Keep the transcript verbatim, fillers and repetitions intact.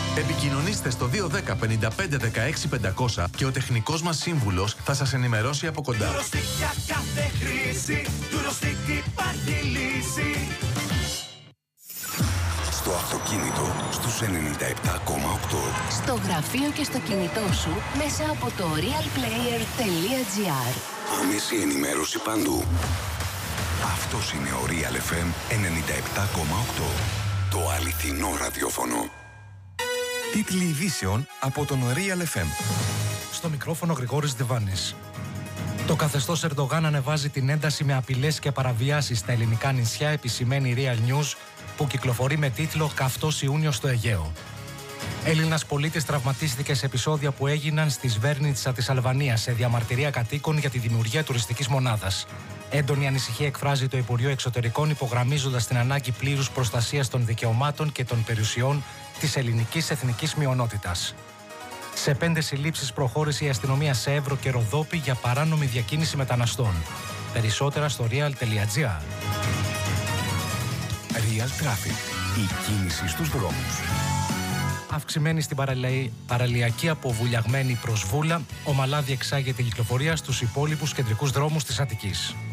Επικοινωνήστε στο δύο ένα μηδέν πέντε πέντε δεκαέξι πεντακόσια και ο τεχνικός μας σύμβουλος θα σας ενημερώσει από κοντά. Ντουροστικ για κάθε χρήση, Ντουροστικ υπάρχει λύση. Στο αυτοκίνητο στους ενενήντα επτά κόμμα οκτώ. Στο γραφείο και στο κινητό σου μέσα από το realplayer τελεία gr. Άμεση ενημέρωση παντού. Αυτός είναι ο Real εφ εμ ενενήντα επτά κόμμα οκτώ. Το αληθινό ραδιόφωνο. Τίτλοι ειδήσεων από τον Real εφ εμ. Στο μικρόφωνο Γρηγόρης Διβάνης. Το καθεστώς Ερντογάν ανεβάζει την ένταση με απειλές και παραβιάσεις στα ελληνικά νησιά, επισημαίνει Real News, που κυκλοφορεί με τίτλο «Καυτός Ιούνιος στο Αιγαίο». Έλληνας πολίτης τραυματίστηκε σε επεισόδια που έγιναν στη Σβέρνιτσα της Αλβανίας σε διαμαρτυρία κατοίκων για τη δημιουργία τουριστικής μονάδας. Έντονη ανησυχία εκφράζει το Υπουργείο Εξωτερικών, υπογραμμίζοντας την ανάγκη πλήρους προστασίας των δικαιωμάτων και των περιουσιών της ελληνικής εθνικής μειονότητας. Σε πέντε συλλήψεις προχώρησε η αστυνομία σε Εύρο και Ροδόπη για παράνομη διακίνηση μεταναστών. Περισσότερα στο real τελεία gr. Real Traffic. Η κίνηση στους δρόμους. Αυξημένη στην παραλια... παραλιακή από Βουλιαγμένη προς Βούλα, ομαλά διεξάγεται η κυκλοφορία στους υπόλοιπους κεντρικούς δρόμους της Αττικής.